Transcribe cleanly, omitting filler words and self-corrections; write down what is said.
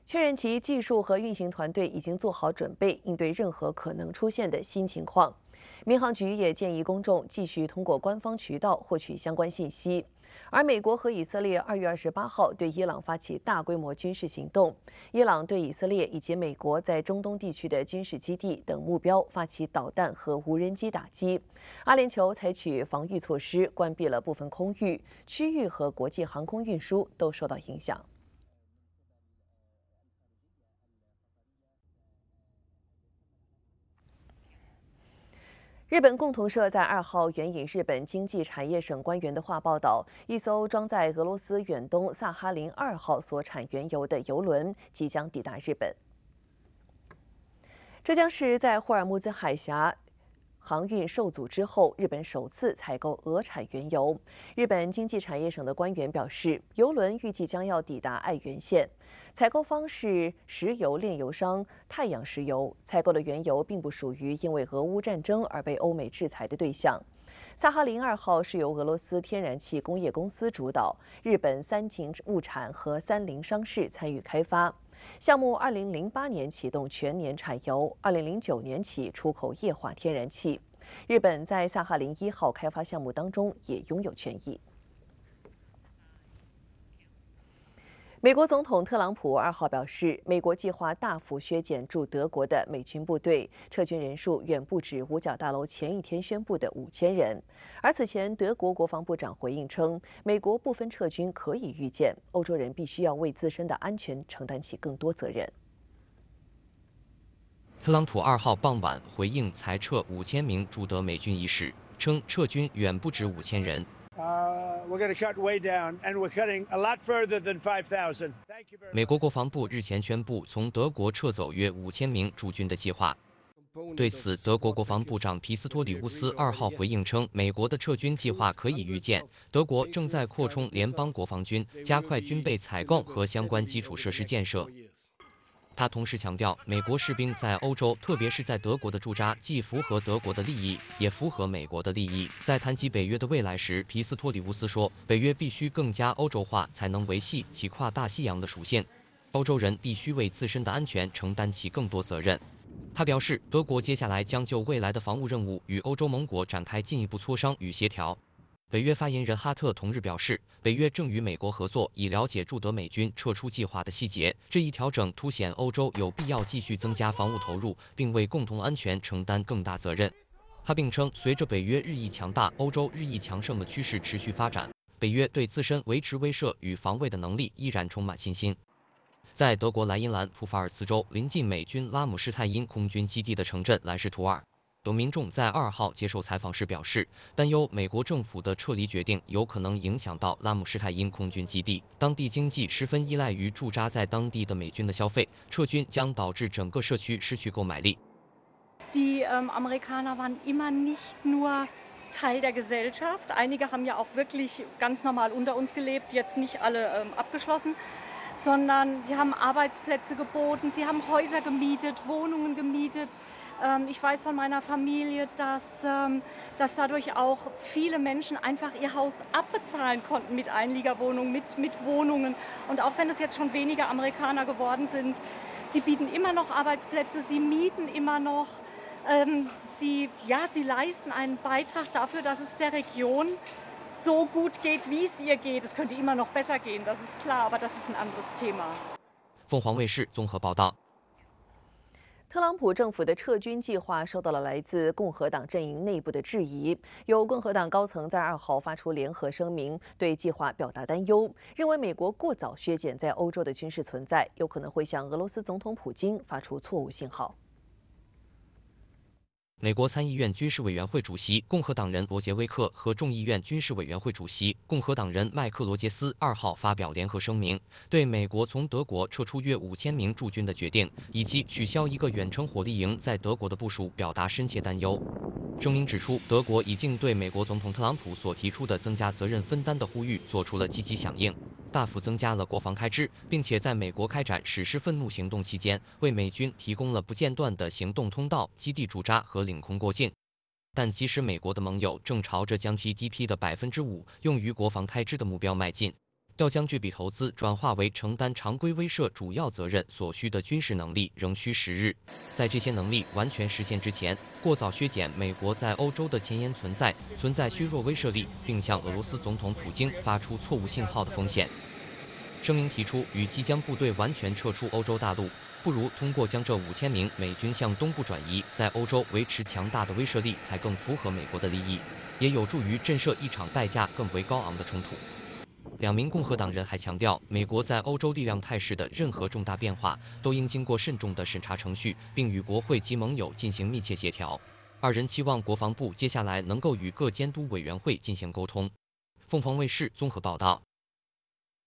确认其技术和运行团队已经做好准备，应对任何可能出现的新情况。民航局也建议公众继续通过官方渠道获取相关信息。而美国和以色列2月28号对伊朗发起大规模军事行动，伊朗对以色列以及美国在中东地区的军事基地等目标发起导弹和无人机打击。阿联酋采取防御措施，关闭了部分空域，区域和国际航空运输都受到影响。日本共同社在2号援引日本经济产业省官员的话报道，一艘装载俄罗斯远东萨哈林2号所产原油的油轮即将抵达日本。这将是在霍尔木兹海峡航运受阻之后，日本首次采购俄产原油。日本经济产业省的官员表示，油轮预计将要抵达爱媛县，采购方是石油炼油商太阳石油。采购的原油并不属于因为俄乌战争而被欧美制裁的对象。萨哈林2号是由俄罗斯天然气工业公司主导，日本三井物产和三菱商事参与开发。项目2008年启动全年产油，2009年起出口液化天然气。日本在萨哈林1号开发项目当中也拥有权益。美国总统特朗普2号表示，美国计划大幅削减驻德国的美军部队，撤军人数远不止五角大楼前一天宣布的5000人。而此前，德国国防部长回应称，美国部分撤军可以预见，欧洲人必须要为自身的安全承担起更多责任。 特朗普2号傍晚回应裁撤5000名驻德美军一事，称撤军远不止5000人。 We're going to cut way down, and we're cutting a lot further than 5,000. 美国国防部日前宣布从德国撤走约5000名驻军的计划。对此，德国国防部长皮斯托里乌斯2号回应称，美国的撤军计划可以预见，德国正在扩充联邦国防军，加快军备采购和相关基础设施建设。他同时强调，美国士兵在欧洲，特别是在德国的驻扎，既符合德国的利益，也符合美国的利益。在谈及北约的未来时，皮斯托里乌斯说，北约必须更加欧洲化，才能维系其跨大西洋的属性。欧洲人必须为自身的安全承担起更多责任。他表示，德国接下来将就未来的防务任务与欧洲盟国展开进一步磋商与协调。北约发言人哈特同日表示，北约正与美国合作，以了解驻德美军撤出计划的细节。这一调整凸显欧洲有必要继续增加防务投入，并为共同安全承担更大责任。他并称，随着北约日益强大、欧洲日益强盛的趋势持续发展，北约对自身维持威慑与防卫的能力依然充满信心。在德国莱茵兰普法尔茨州临近美军拉姆施泰因空军基地的城镇兰施图尔，有民众在2号接受采访时表示，担忧美国政府的撤离决定有可能影响到拉姆施泰因空军基地，当地经济十分依赖于驻扎在当地的美军的消费，撤军将导致整个社区失去购买力。 Die Amerikaner waren immer nicht nur Teil der Gesellschaft. Einige haben ja auch wirklich ganz normal unter uns gelebt, jetzt nicht alle abgeschlossen, sondern sie haben Arbeitsplätze geboten, sie haben Häuser gemietet, Wohnungen gemietet. Ich weiß von meiner Familie, dass dadurch auch viele Menschen einfach ihr Haus abbezahlen konnten mit Einliegerwohnungen, mit Wohnungen. Und auch wenn es jetzt schon weniger Amerikaner geworden sind, sie bieten immer noch Arbeitsplätze, sie mieten immer noch. Sie leisten einen Beitrag dafür, dass es der Region so gut geht, wie es ihr geht. Es könnte immer noch besser gehen, das ist klar, aber das ist ein anderes Thema. 凤凰卫视综合报道。 特朗普政府的撤军计划受到了来自共和党阵营内部的质疑，有共和党高层在2号发出联合声明，对计划表达担忧，认为美国过早削减在欧洲的军事存在，有可能会向俄罗斯总统普京发出错误信号。 美国参议院军事委员会主席共和党人罗杰威克和众议院军事委员会主席共和党人麦克罗杰斯2号发表联合声明，对美国从德国撤出约5000名驻军的决定，以及取消一个远程火力营在德国的部署表达深切担忧。声明指出，德国已经对美国总统特朗普所提出的增加责任分担的呼吁做出了积极响应，大幅增加了国防开支，并且在美国开展史诗愤怒行动期间，为美军提供了不间断的行动通道、基地驻扎和领空过境。但即使美国的盟友正朝着将 GDP 的5%用于国防开支的目标迈进， 要将这笔投资转化为承担常规威慑主要责任所需的军事能力，仍需时日。在这些能力完全实现之前，过早削减美国在欧洲的前沿存在削弱威慑力，并向俄罗斯总统普京发出错误信号的风险。声明提出，与其将部队完全撤出欧洲大陆，不如通过将这5000名美军向东部转移，在欧洲维持强大的威慑力，才更符合美国的利益，也有助于震慑一场代价更为高昂的冲突。2名共和党人还强调，美国在欧洲力量态势的任何重大变化都应经过慎重的审查程序，并与国会及盟友进行密切协调。2人期望国防部接下来能够与各监督委员会进行沟通。凤凰卫视综合报道。